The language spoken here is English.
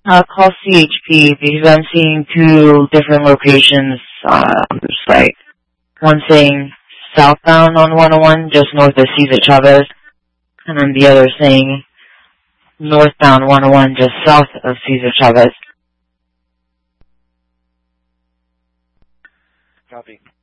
Call CHP because I'm seeing two different locations. Just like one saying southbound on 101, just north of Cesar Chavez, and then the other saying northbound 101, just south of Cesar Chavez. Copy.